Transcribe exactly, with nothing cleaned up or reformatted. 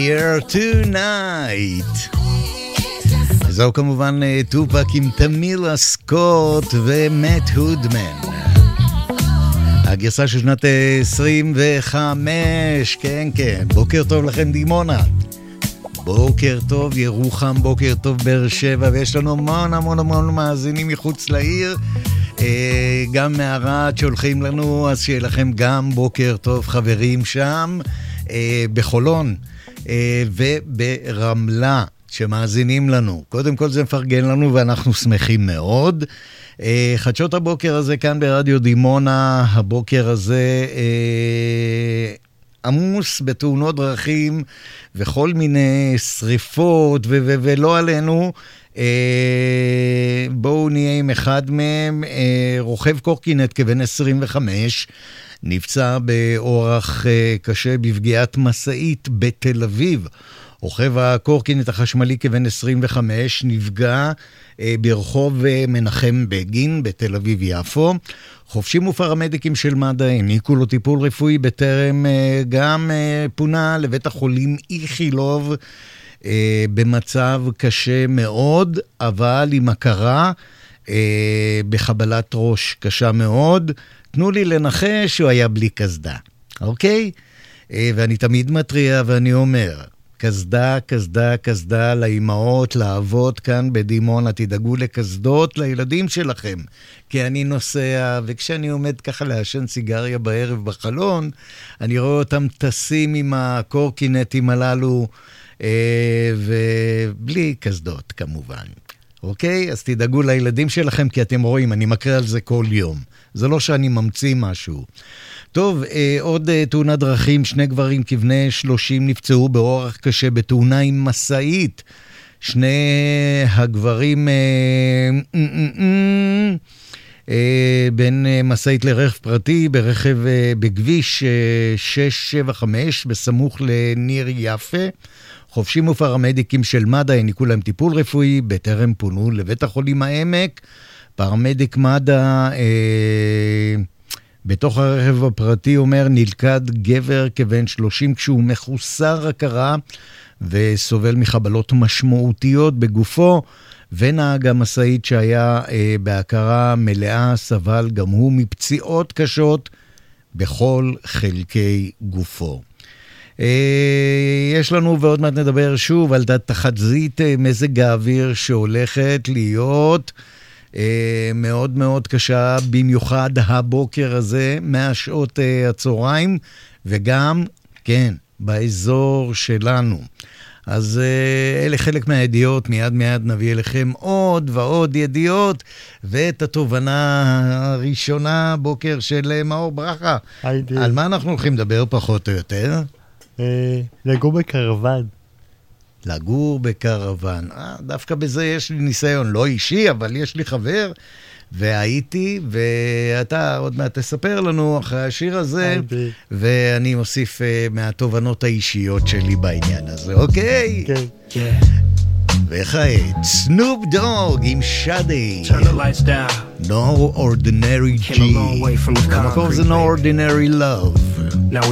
Here Tonight. זהו כמובן טופק עם תמילה סקוט ומט הודמן. הגרסה של שנת עשרים וחמש, כן כן. בוקר טוב לכם דימונה. בוקר טוב ירוחם, בוקר טוב באר שבע, ויש לנו המון המון המון מאזינים מחוץ לעיר. גם מערד שהולכים לנו, אז שיהיה לכם גם בוקר טוב חברים שם, בחולון וברמלה שמאזינים לנו. קודם כל זה מפרגן לנו ואנחנו שמחים מאוד. חדשות הבוקר הזה כאן ברדיו דימונה, הבוקר הזה עמוס בתאונות דרכים וכל מיני שריפות ו- ו- ולא עלינו. אה, בואו נהיה עם אחד מהם. אה, רוכב קורקינט כבן עשרים וחמש נפצע באורח אה, קשה בפגיעת מסעית בתל אביב. רוכב הקורקינט החשמלי כבן עשרים וחמש נפגע אה, ברחוב אה, מנחם בגין בתל אביב יפו. חופשים ופרמדיקים של מד"א העניקו לו טיפול רפואי בטרם אה, גם אה, פונה לבית החולים איכילוב אה, במצב קשה מאוד, אבל עם הכרה אה, בחבלת ראש קשה מאוד. תנו לי לנחש שהוא היה בלי קסדה, אוקיי? אה, ואני תמיד מטריע ואני אומר, קסדה, קסדה, קסדה לאימהות, לאבות כאן בדימונה, תדאגו לקסדות לילדים שלכם, כי אני נוסע, וכשאני עומד ככה לעשן סיגריה בערב בחלון, אני רואה אותם טסים עם הקורקינטים הללו, אה, ובלי קסדות כמובן. אוקיי? אז תדאגו לילדים שלכם, כי אתם רואים, אני מקריא על זה כל יום. זה לא שאני ממציא משהו. טוב, אה, עוד אה, תאונת דרכים, שני גברים כבני שלושים נפצעו באורח קשה בתאונה עם מסעית. שני הגברים אה, אה, אה, אה, בין אה, מסעית לרכב פרטי ברכב אה, בכביש אה, שש שבע חמש בסמוך לניר יפה. חופשים ופרמדיקים של מד"א העניקו להם טיפול רפואי בטרם פונו לבית החולים העמק. פרמדיק מד"א אה, בתוך הרכב הפרטי אומר נלכד גבר כבן שלושים כשהוא מחוסר הכרה וסובל מחבלות משמעותיות בגופו, ונהג המשאית שהיה אה, בהכרה מלאה סבל גם הוא מפציעות קשות בכל חלקי גופו. יש לנו, ועוד מעט נדבר שוב על תחזית מזג האוויר שהולכת להיות מאוד מאוד קשה, במיוחד הבוקר הזה מהשעות הצהריים, וגם, כן, באזור שלנו. אז אלה חלק מהידיעות, מיד מיד נביא אליכם עוד ועוד ידיעות, ואת התובנה הראשונה בוקר של מאור ברכה. היידי. על מה אנחנו הולכים לדבר פחות או יותר? לגור בקרוון. לגור בקרוון. אה, דווקא בזה יש לי ניסיון, לא אישי, אבל יש לי חבר, והייתי, ואתה עוד מעט תספר לנו אחרי השיר הזה, ואני מוסיף uh, מהתובנות האישיות שלי בעניין הזה, אוקיי? כן. כן. וכעת, סנופ דוג עם שדי. Turn the lights down. No ordinary G. Came a long way from the המקום זה concrete, No ordinary love.